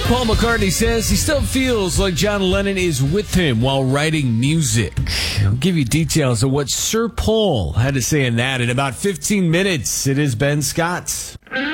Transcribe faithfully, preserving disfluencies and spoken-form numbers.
Paul McCartney says he still feels like John Lennon is with him while writing music. I'll give you details of what Sir Paul had to say in that in about fifteen minutes. It is Ben Scott.